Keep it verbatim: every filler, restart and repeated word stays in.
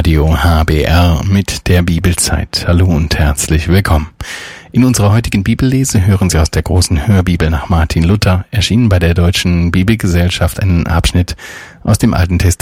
Radio H B R mit der Bibelzeit. Hallo und herzlich willkommen. In unserer heutigen Bibellese hören Sie aus der großen Hörbibel nach Martin Luther, erschienen bei der Deutschen Bibelgesellschaft, einen Abschnitt aus dem Alten Testament